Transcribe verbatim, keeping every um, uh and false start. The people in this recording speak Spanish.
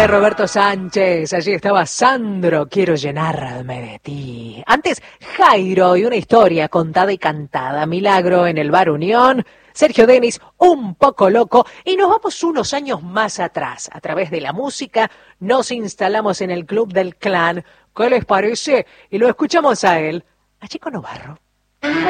de Roberto Sánchez. Allí estaba Sandro, quiero llenarme de ti. Antes, Jairo y una historia contada y cantada. Milagro en el Bar Unión. Sergio Denis, un poco loco. Y nos vamos unos años más atrás. A través de la música nos instalamos en el Club del Clan. ¿Qué les parece? Y lo escuchamos a él, a Chico Novarro.